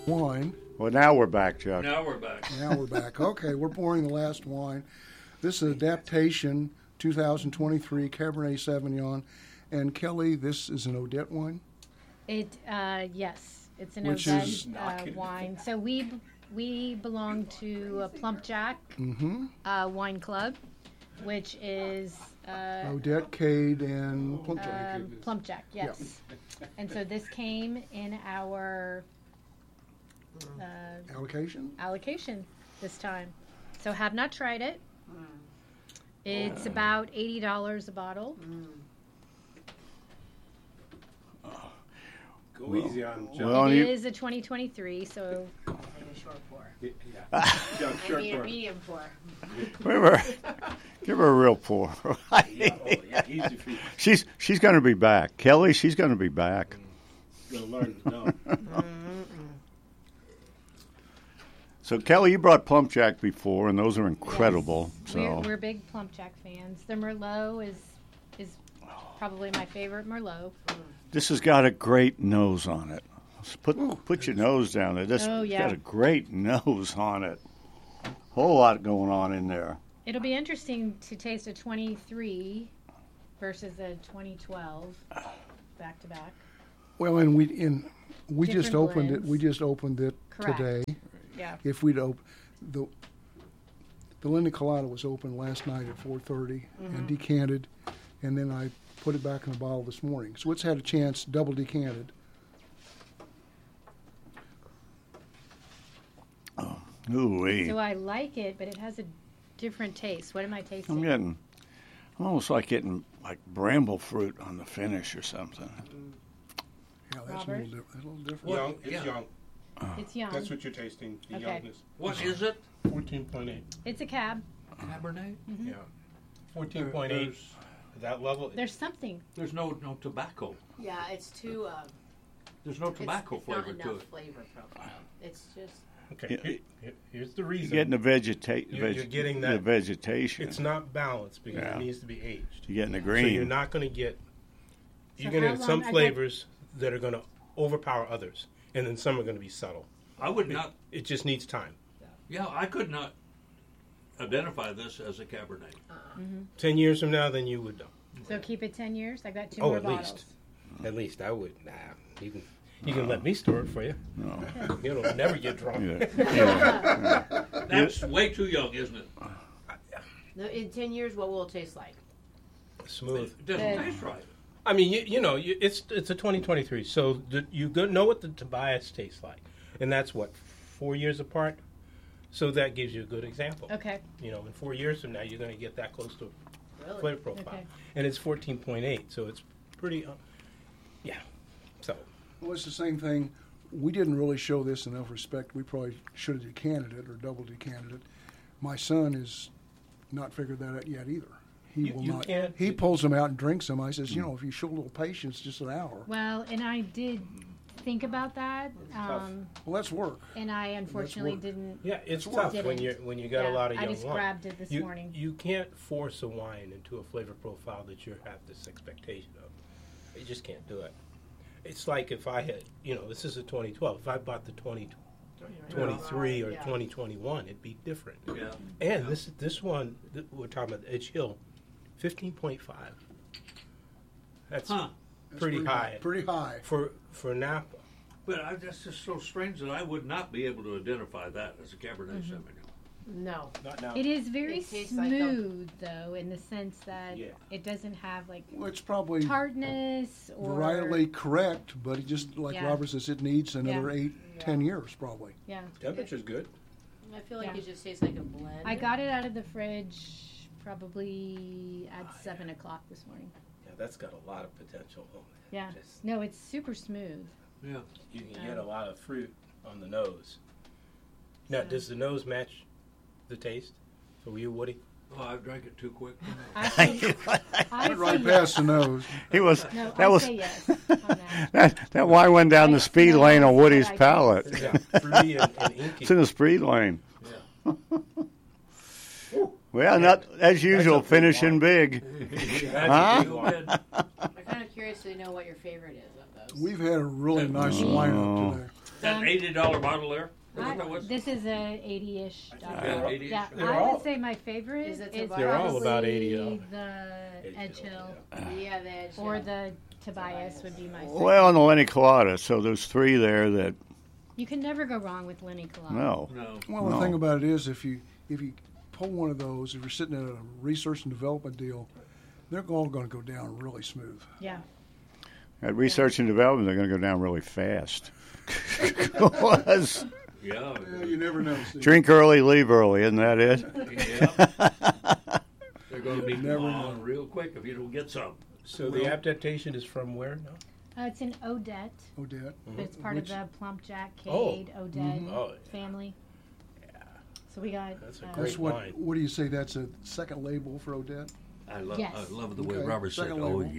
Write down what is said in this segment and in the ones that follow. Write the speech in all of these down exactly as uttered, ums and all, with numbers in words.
wine. Well, now we're back, Chuck. Now we're back. Now we're back. Okay, we're pouring the last wine. This is Adaptation twenty twenty-three Cabernet Sauvignon. And Kelly, this is an Odette wine? It, uh, yes, it's an Which Odette is- uh, wine. So we we belong to a Plumpjack Mm-hmm. uh, Wine Club, which is uh, Odette, Cade, and Plumpjack. um, Plumpjack, yes. And so this came in our uh, Allocation? allocation this time. So have not tried it. It's about eighty dollars a bottle. Go easy on John. Well, It you- is a twenty twenty-three, so And a short pour. Yeah. John, I short mean, a pour. medium pour. Give her, give her a real pour. Yeah, oh, yeah, easy for you. she's she's going to be back. Kelly, she's going to be back. You're gonna learn to know. So, Kelly, you brought Plumpjack before, and those are incredible. So, we're, we're big Plumpjack fans. The Merlot is is probably my favorite Merlot. this has got a great nose on it. Put put your nose down there. This Oh, has yeah. got a great nose on it. Whole lot going on in there. It'll be interesting to taste a twenty-three versus a twenty twelve back to back. Well, and we in we just Different opened it. blends. We just opened it Correct. today. Yeah. If we'd op- the the Linda Colada was open last night at four thirty and decanted, and then I put it back in the bottle this morning. So it's had a chance, double decanted. Ooh-wee. So I like it, but it has a different taste. What am I tasting? I'm getting, I'm almost like getting like bramble fruit on the finish or something. Yeah, that's a Robert? little, di- a little different. Well, Young, it's yeah. young. It's young. That's what you're tasting. The Okay. youngness. What is it? Fourteen point eight. It's a cab. Cabernet? Mm-hmm. Yeah. Fourteen point eight. There's, That level. There's something. there's no no tobacco. Yeah, it's too. Um, There's no it's, tobacco it's flavor not to enough it. flavor profile. It's just. Okay. Yeah. here- here- here's the You're reason. getting the vegeta- You're- veg- you're getting the that- vegetation. It's not balanced because Yeah. it needs to be aged. You're getting the So green. you're not going to get. You're So going to how get some long- I got- flavors that are going to overpower others, and then some are going to be subtle. I would not. It just needs time. Yeah, I could not identify this as a Cabernet. Ten years from now, then you would know. So keep it ten years. I got two Oh, more at bottles. least. At least I would. Nah, you can. You can let me store it for you. No. It'll never get drunk. Yeah. Yeah. That's way too young, isn't it? No, in ten years, what will it taste like? Smooth. It doesn't Uh, taste right. I mean, you, you know, you, it's it's a twenty twenty-three, so the, you go, know what the Tobias tastes like, and that's what four years apart. So that gives you a good example. Okay. You know, in four years from now, you're going to get that close to Really? flavor profile, Okay. and it's fourteen point eight, so it's pretty. Uh, yeah. So Well, it's the same thing. We didn't really show this enough respect. We probably should have decanted it or double decanted it. My son has not figured that out yet either. He You- will you not. can't- He pulls them out and drinks them. I says, you know, if you show a little patience, just an hour. Well, and I did think about that, um, Well, that's work. and I unfortunately work. didn't. yeah, it's That's tough what- when you when you got Yeah, a lot of I young just wine. grabbed it this you, morning. You can't force a wine into a flavor profile that you have this expectation of. You just can't do it. It's like if I had, you know, this is a twenty twelve. If I bought the twenty twenty-three or Yeah. twenty twenty-one, it'd be different. Yeah. And this this one that we're talking about, Edge Hill, fifteen point five. That's Huh. That's pretty high Pretty high. for for Napa. But I, that's just so strange that I would not be able to identify that as a Cabernet Mm-hmm. Sauvignon. No. Not now. It is very It tastes like a- smooth, though, in the sense that Yeah. it doesn't have like Well, it's probably tartness or varietally correct, but it just, like Yeah. Robert says, it needs another Yeah. eight, ten years probably. Yeah, Temperature's good. I feel like Yeah. it just tastes like a blend. I got it out of the fridge probably at seven o'clock this morning. Yeah, that's got a lot of potential. Yeah, Just- no, it's super smooth. Yeah. You can get a lot of fruit on the nose. Now, does the nose match the taste? So were you, Woody? Oh, I drank it too quick. I say, I Went right say past yes. the nose. He was. No, that I was. say yes on that. That that wine went down the I speed smell lane on what Woody's I palate. taste. Yeah, fruity and, and inky. It's in the speed lane. Yeah. Well, not as usual, a big finishing wine. big. That's Huh? a big wine. I'm kind of curious to know what your favorite is of those. We've had a really nice lineup today. That eighty dollar bottle there. Is that what that I, was? this is a eighty-ish. Yeah, eighty-ish. Yeah, They're I all- would say my favorite Is is, it Tobias? They're all about probably eighty dollars. the Edge Hill Yeah, the edge. or the Tobias would be my second. Well, and the Lenny Colada. So there's three there that, You can never go wrong with Lenny Colada. no. No. Well, No. the thing about it is, if you if you pull one of those, if you're sitting at a research and development deal, they're all going to go down really smooth. Yeah. At research and development, they're going to go down really fast. Was- Yeah. you never know. Steve. Drink early, leave early. Isn't that it? Yeah. They're going to be Never gone know. real quick if you don't get some. So the adaptation is from where now? Uh, it's in Odette, Odette. but it's part Which- of the Plumpjack, Oh. Cade, Odette Oh, yeah. family. So we got. That's a uh, great That's what. wine. What do you say? That's a second label for Odette. I love, Yes. I love the way Okay, Robert said, second "Oh level.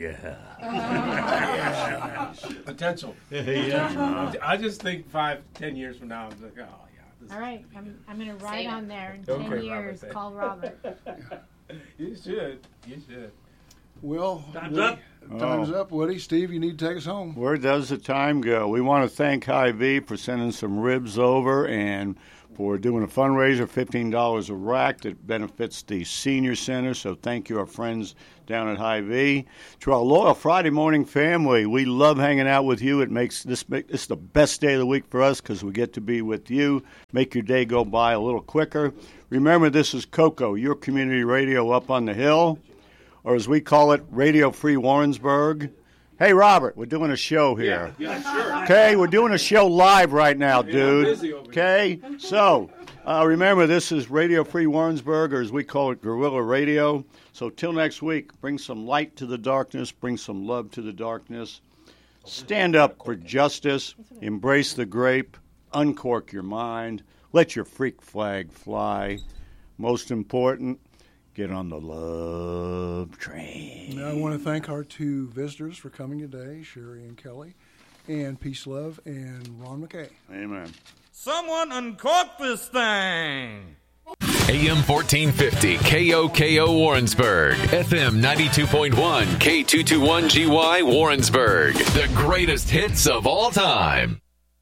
yeah." Potential. yeah. I just think five, ten years from now, I'm like, oh, yeah. This All right, I'm, I'm going to write Save it. on there in Okay, ten Robert, years. thank Call Robert. You should. You should. Well, Time's Woody- up. Time's Oh. up, Woody. Steve, you need to take us home. Where does the time go? We want to thank Hy-Vee for sending some ribs over and for doing a fundraiser, fifteen dollars a rack that benefits the senior center. So thank you, our friends down at Hy-Vee. To our loyal Friday morning family, we love hanging out with you. It makes this, make, this is the best day of the week for us because we get to be with you, make your day go by a little quicker. Remember, this is Coco, your community radio up on the hill, or as we call it, Radio Free Warrensburg. Hey, Robert, we're doing a show here. Yeah, sure. Okay, we're doing a show live right now, I'm dude. busy over Okay, so uh, remember, this is Radio Free Warrensburg, or as we call it, Guerrilla Radio. So till next week, bring some light to the darkness, bring some love to the darkness. Stand up for justice, embrace the grape, uncork your mind, let your freak flag fly. Most important, get on the love train. Now, I want to thank our two visitors for coming today, Sherry and Kelly, and Peace Love and Ron McKay. Amen. Someone uncork this thing. A M fourteen fifty K O K O Warrensburg, F M ninety-two point one K two twenty-one G Y Warrensburg. The greatest hits of all time.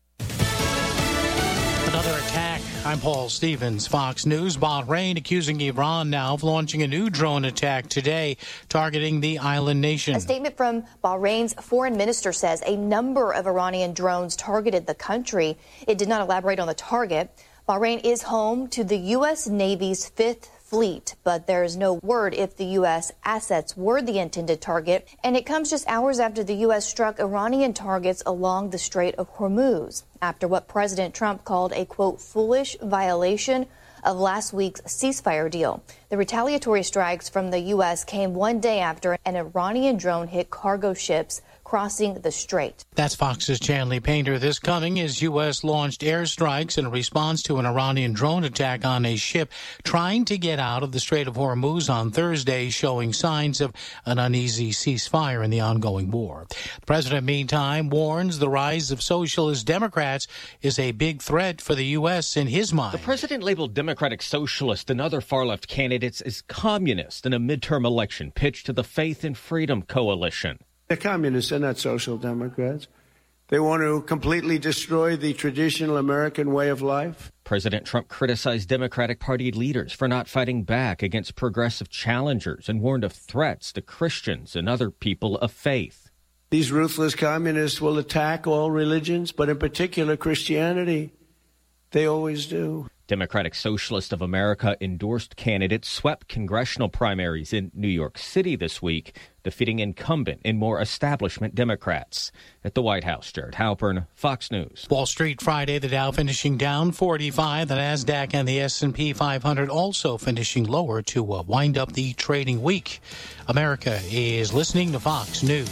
Another attack. I'm Paul Stevens, Fox News. Bahrain accusing Iran now of launching a new drone attack today targeting the island nation. A statement from Bahrain's foreign minister says a number of Iranian drones targeted the country. It did not elaborate on the target. Bahrain is home to the U S. Navy's Fifth Fleet, but there is no word if the U S assets were the intended target, and it comes just hours after the U S struck Iranian targets along the Strait of Hormuz, after what President Trump called a, quote, foolish violation of last week's ceasefire deal. The retaliatory strikes from the U S came one day after an Iranian drone hit cargo ships crossing the strait. That's Fox's Chanley Painter. This coming as U S launched airstrikes in response to an Iranian drone attack on a ship trying to get out of the Strait of Hormuz on Thursday, showing signs of an uneasy ceasefire in the ongoing war. The president, meantime, warns the rise of socialist Democrats is a big threat for the U S in his mind. The president labeled Democratic Socialist and other far-left candidates as communist in a midterm election pitched to the Faith and Freedom Coalition. They're communists. They're not social democrats. They want to completely destroy the traditional American way of life. President Trump criticized Democratic Party leaders for not fighting back against progressive challengers and warned of threats to Christians and other people of faith. These ruthless communists will attack all religions, but in particular Christianity. They always do. Democratic Socialist of America endorsed candidates swept congressional primaries in New York City this week, defeating incumbent and more establishment Democrats. At the White House, Jared Halpern, Fox News. Wall Street Friday, the Dow finishing down forty-five, the NASDAQ and the S and P five hundred also finishing lower to uh, wind up the trading week. America is listening to Fox News.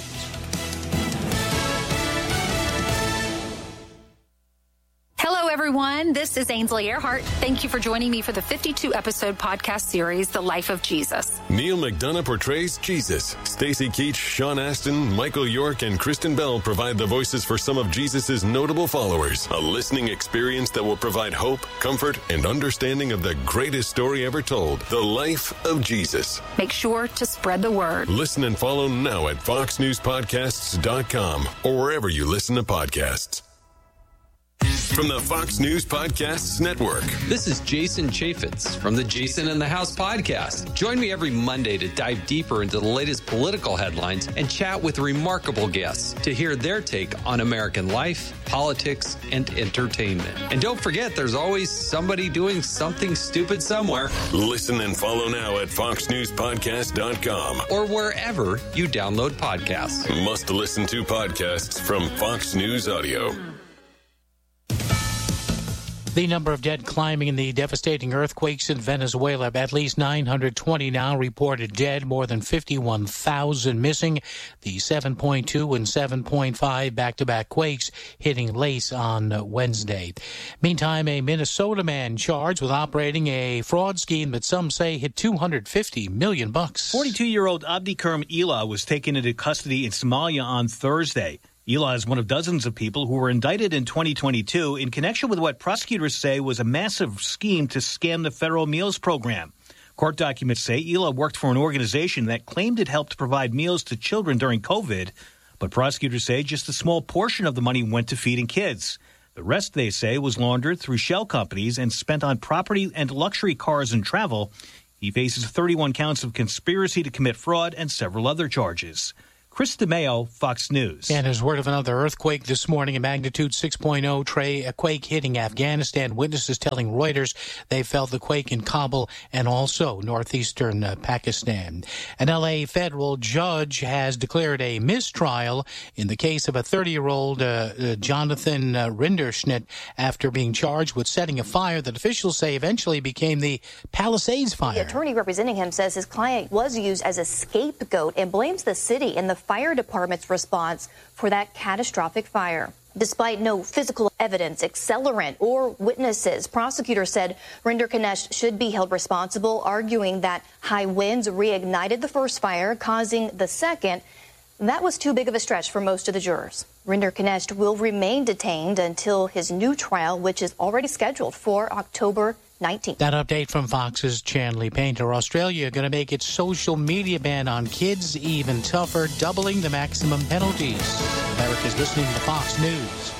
Hello, everyone. This is Ainsley Earhart. Thank you for joining me for the fifty-two episode podcast series, The Life of Jesus. Neil McDonough portrays Jesus. Stacy Keach, Sean Astin, Michael York, and Kristen Bell provide the voices for some of Jesus' notable followers. A listening experience that will provide hope, comfort, and understanding of the greatest story ever told, The Life of Jesus. Make sure to spread the word. Listen and follow now at fox news podcasts dot com or wherever you listen to podcasts. from the Fox News Podcasts Network. This is Jason Chaffetz from the Jason in the House podcast. Join me every Monday to dive deeper into the latest political headlines and chat with remarkable guests to hear their take on American life, politics, and entertainment. And don't forget, there's always somebody doing something stupid somewhere. Listen and follow now at fox news podcast dot com or wherever you download podcasts. Must listen to podcasts from Fox News Audio. The number of dead climbing in the devastating earthquakes in Venezuela. At least nine hundred twenty now reported dead, more than fifty-one thousand missing. The seven point two and seven point five back-to-back quakes hitting Lace on Wednesday. Meantime, a Minnesota man charged with operating a fraud scheme that some say hit two hundred fifty million bucks. forty-two-year-old Abdikerm Ela was taken into custody in Somalia on Thursday. Ela is one of dozens of people who were indicted in twenty twenty-two in connection with what prosecutors say was a massive scheme to scam the federal meals program. Court documents say Ela worked for an organization that claimed it helped provide meals to children during COVID, but prosecutors say just a small portion of the money went to feeding kids. The rest, they say, was laundered through shell companies and spent on property and luxury cars and travel. He faces thirty-one counts of conspiracy to commit fraud and several other charges. Chris DeMeo, Fox News. And there's word of another earthquake this morning, a magnitude six point oh tray, a quake hitting Afghanistan. Witnesses telling Reuters they felt the quake in Kabul and also northeastern uh, Pakistan. An L A federal judge has declared a mistrial in the case of a thirty-year-old uh, uh, Jonathan uh, Rinderschnitt after being charged with setting a fire that officials say eventually became the Palisades fire. The attorney representing him says his client was used as a scapegoat and blames the city and the fire department's response for that catastrophic fire. Despite no physical evidence, accelerant, or witnesses, prosecutors said Rinderknecht should be held responsible, arguing that high winds reignited the first fire, causing the second. That was too big of a stretch for most of the jurors. Rinderknecht will remain detained until his new trial, which is already scheduled for October nineteenth. That update from Fox's Chanley Painter. Australia going to make its social media ban on kids even tougher, doubling the maximum penalties. America's listening to Fox News.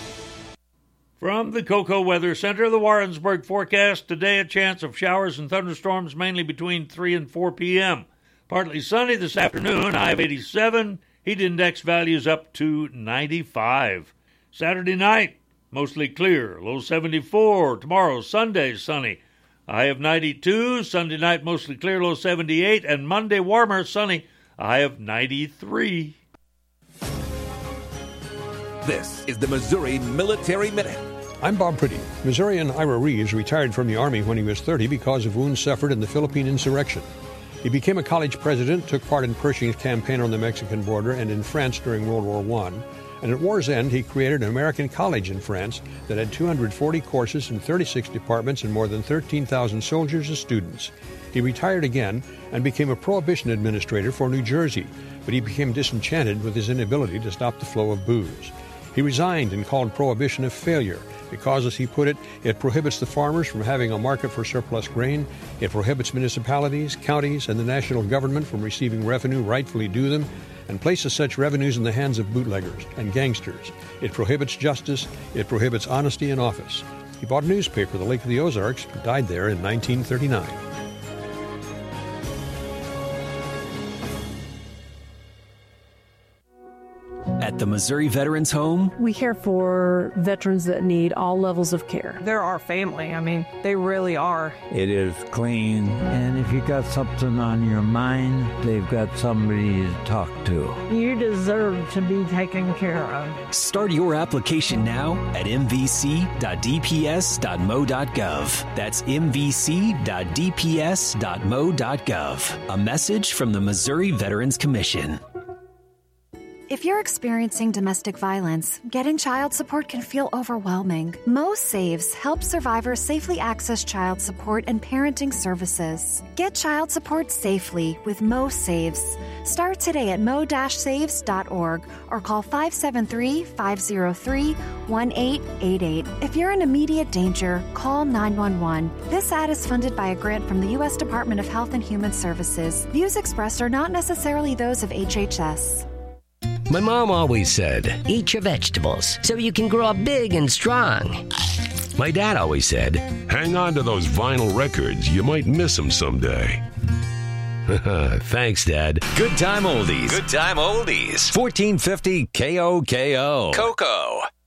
From the Cocoa Weather Center, the Warrensburg forecast today, a chance of showers and thunderstorms mainly between three and four p.m. Partly sunny this afternoon, high of eighty-seven, heat index values up to ninety-five. Saturday night, mostly clear, low seventy-four. Tomorrow, Sunday, sunny, high of ninety-two. Sunday night, mostly clear, low seventy-eight. And Monday, warmer, sunny, high of ninety-three. This is the Missouri Military Minute. I'm Bob Priddy. Missourian Ira Reeves retired from the Army when he was thirty because of wounds suffered in the Philippine insurrection. He became a college president, took part in Pershing's campaign on the Mexican border and in France during World War One. And at war's end, he created an American college in France that had two hundred forty courses in thirty-six departments and more than thirteen thousand soldiers as students. He retired again and became a prohibition administrator for New Jersey, but he became disenchanted with his inability to stop the flow of booze. He resigned and called prohibition a failure because, as he put it, it prohibits the farmers from having a market for surplus grain, it prohibits municipalities, counties, and the national government from receiving revenue rightfully due them, and places such revenues in the hands of bootleggers and gangsters. It prohibits justice, it prohibits honesty in office. He bought a newspaper, the Lake of the Ozarks, and died there in nineteen thirty-nine. At the Missouri Veterans Home, we care for veterans that need all levels of care. They're our family. I mean, they really are. It is clean, and if you got something on your mind, they've got somebody to talk to. You deserve to be taken care of. Start your application now at m v c dot d p s dot m o dot gov. That's m v c dot d p s dot m o dot gov. A message from the Missouri Veterans Commission. If you're experiencing domestic violence, getting child support can feel overwhelming. Mo Saves helps survivors safely access child support and parenting services. Get child support safely with Mo Saves. Start today at mo dash saves dot org or call five seven three, five zero three, one eight eight eight. If you're in immediate danger, call nine one one. This ad is funded by a grant from the U S Department of Health and Human Services. Views expressed are not necessarily those of H H S. My mom always said, eat your vegetables so you can grow up big and strong. My dad always said, hang on to those vinyl records. You might miss them someday. Thanks, Dad. Good time oldies. Good time oldies. fourteen fifty K O K O. Coco.